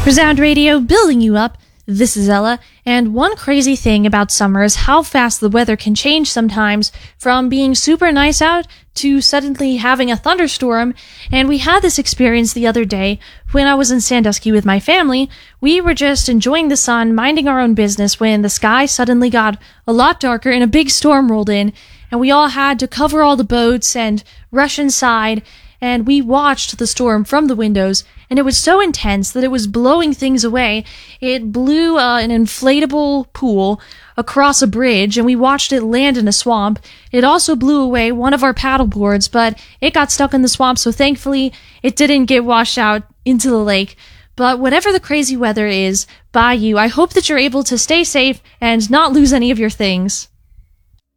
Resound Radio, building you up. This is Ella, and one crazy thing about summer is how fast the weather can change sometimes, from being super nice out to suddenly having a thunderstorm. And we had this experience the other day when I was in Sandusky with my family. We were just enjoying the sun, minding our own business, when the sky suddenly got a lot darker and a big storm rolled in, and we all had to cover all the boats and rush inside. And we watched the storm from the windows, and it was so intense that it was blowing things away. It blew an inflatable pool across a bridge, and we watched it land in a swamp. It also blew away one of our paddle boards, but it got stuck in the swamp, so thankfully it didn't get washed out into the lake. But whatever the crazy weather is by you, I hope that you're able to stay safe and not lose any of your things.